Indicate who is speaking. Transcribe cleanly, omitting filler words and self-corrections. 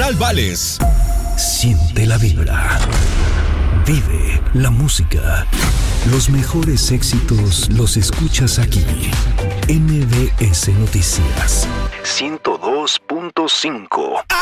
Speaker 1: Bernal Vales.
Speaker 2: Siente la vibra. Vive la música. Los mejores éxitos los escuchas aquí. MBS Noticias 102.5.